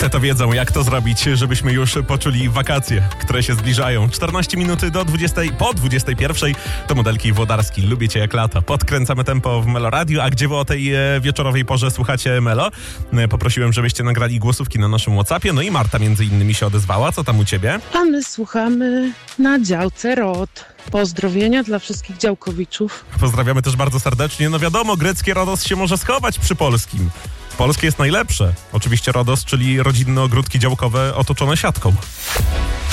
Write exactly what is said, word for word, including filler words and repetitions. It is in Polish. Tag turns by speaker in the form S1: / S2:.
S1: One to wiedzą, jak to zrobić, żebyśmy już poczuli wakacje, które się zbliżają. czternaście minut do dwudziestej, po dwudziestej pierwszej to Modelki Włodarski. Lubię cię jak lata. Podkręcamy tempo w Melo Radio, a gdzie wy o tej e, wieczorowej porze słuchacie Melo? E, poprosiłem, żebyście nagrali głosówki na naszym WhatsAppie, no i Marta między innymi się odezwała. Co tam u ciebie?
S2: A my słuchamy na działce R O D. Pozdrowienia dla wszystkich działkowiczów.
S1: Pozdrawiamy też bardzo serdecznie. No wiadomo, greckie Rodos się może schować przy polskim. Polskie jest najlepsze. Oczywiście Rodos, czyli rodzinne ogródki działkowe otoczone siatką.